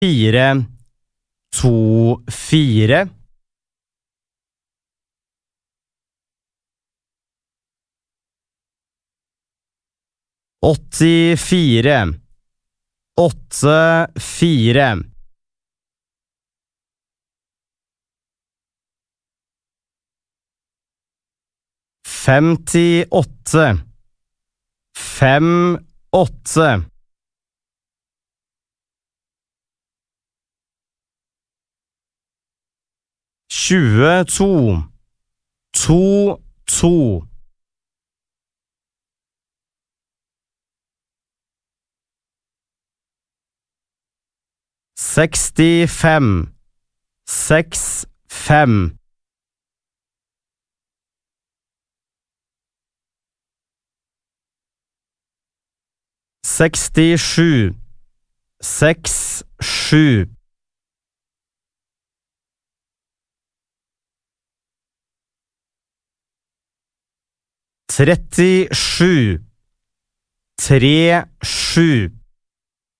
4, 2, 4 84 8, 4 58 5, 8 22 2, 2 65 6, 5 67 6, 7 37 3, 7